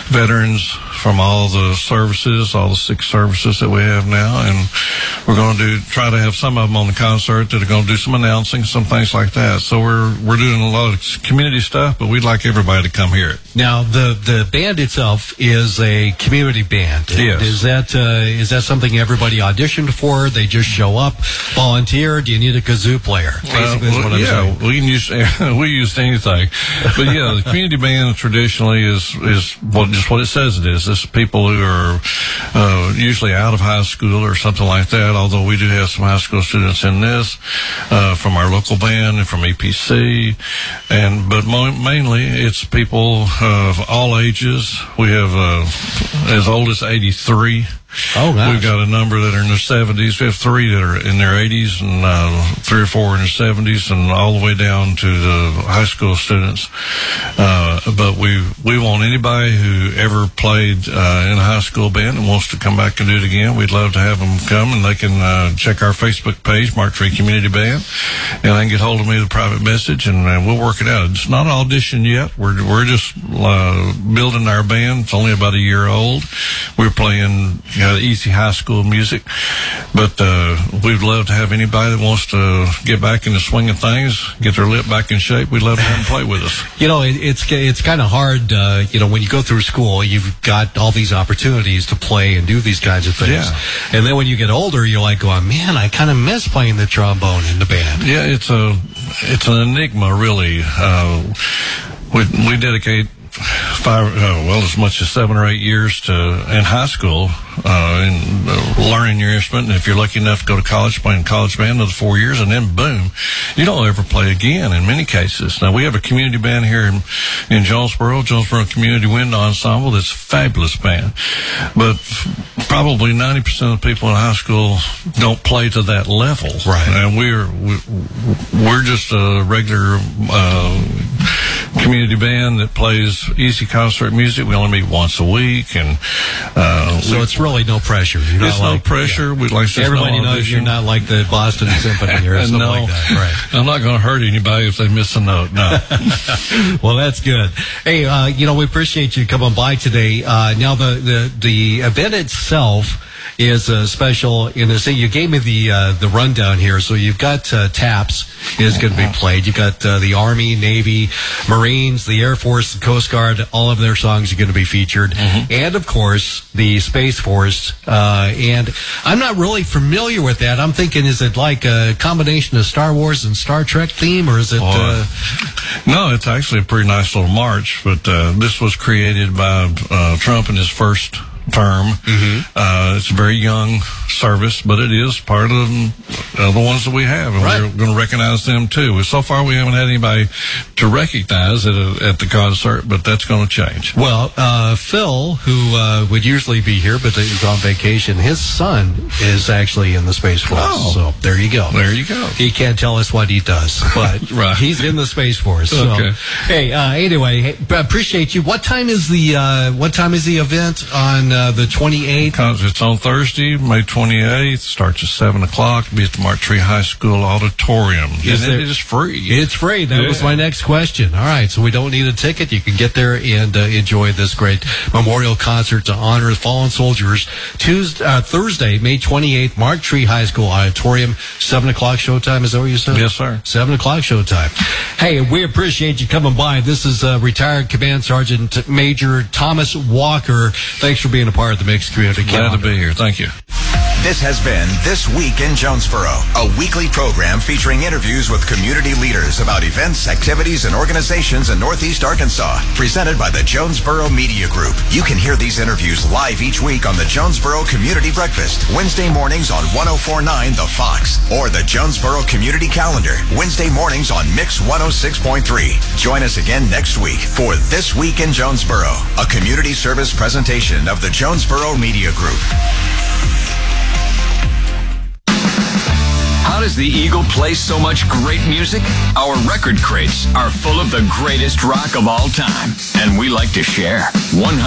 veterans from all the services, all the 6 services that we have now, and we're going to try to have some of them on the concert that are going to do some announcing, some things like that. So we're doing a lot of community stuff, but we'd like everybody to come hear it. Now, the band itself is a community band. Yes. Is that something everybody auditioned for? They just show up, volunteer? Do you need a kazoo player? Basically, is what I'm saying. We can use we used anything, but yeah, the community band traditionally is just what it says it is. It's people who are usually out of high school or something like that. Although we do have some high school students in this from our local band and from EPC, but mainly it's people of all ages. We have as old as 83. Oh, gosh. We've got a number that are in their 70s. We have 3 that are in their 80s and 3 or 4 in their 70s, and all the way down to the high school students. But we want anybody who ever played in a high school band and wants to come back and do it again. We'd love to have them come, and they can check our Facebook page, Mark Tree Community Band, and they can get hold of me with a private message, and we'll work it out. It's not an audition yet. We're just building our band. It's only about a year old. We're playing easy high school music, but we'd love to have anybody that wants to get back in the swing of things, get their lip back in shape. We'd love to have them play with us. It's kind of hard, when you go through school, you've got all these opportunities to play and do these kinds of things. Yeah. And then when you get older, you're like going, man, I kind of miss playing the trombone in the band. Yeah, it's an enigma, really. We dedicate as much as 7 or 8 years in high school in learning your instrument, and if you're lucky enough to go to college, playing college band another 4 years, and then boom, you don't ever play again in many cases. Now, we have a community band here in Jonesboro Community Wind Ensemble. That's a fabulous band, but probably 90% of the people in high school don't play to that level. Right. And we're just a regular community band that plays easy concert music. We only meet once a week, and so it's really no pressure. It's no pressure. Yeah. We'd like to everybody knows you're not like the Boston Symphony or something like that. Right. I'm not going to hurt anybody if they miss a note. No. Well, that's good. Hey, we appreciate you coming by today. Now the event itself is special in the you gave me the rundown here. So you've got TAPS is going to be played. You've got the Army, Navy, Marines, the Air Force, the Coast Guard. All of their songs are going to be featured, and of course the Space Force. And I'm not really familiar with that. I'm thinking, is it like a combination of Star Wars and Star Trek theme, or is it? No, it's actually a pretty nice little march. But this was created by Trump in his first term. It's a very young service, but it is part of the ones that we have, and we're going to recognize them too. So far, we haven't had anybody to recognize at the concert, but that's going to change. Well, Phil, who would usually be here, but he's on vacation, his son is actually in the Space Force. Oh. So there you go. There you go. He can't tell us what he does, but he's in the Space Force. So, okay. Hey, anyway, appreciate you. What time is the event on the 28th? It's on Thursday, May 28th. Starts at 7 o'clock. Be at the Mark Tree High School Auditorium. It is free. It's free. That was my next question. All right, so we don't need a ticket. You can get there and enjoy this great memorial concert to honor fallen soldiers. Thursday, May 28th, Mark Tree High School Auditorium, 7 o'clock showtime. Is that what you said? Yes, sir. 7 o'clock showtime. Hey, we appreciate you coming by. This is retired Command Sergeant Major Thomas Walker. Thanks for being a part of the Mixed Community Calendar. Glad to be here. Thank you. This has been This Week in Jonesboro, a weekly program featuring interviews with community leaders about events, activities, and organizations in Northeast Arkansas, presented by the Jonesboro Media Group. You can hear these interviews live each week on the Jonesboro Community Breakfast, Wednesday mornings on 104.9 The Fox, or the Jonesboro Community Calendar, Wednesday mornings on Mix 106.3. Join us again next week for This Week in Jonesboro, a community service presentation of the Jonesboro Media Group. How does the Eagle play so much great music? Our record crates are full of the greatest rock of all time, and we like to share.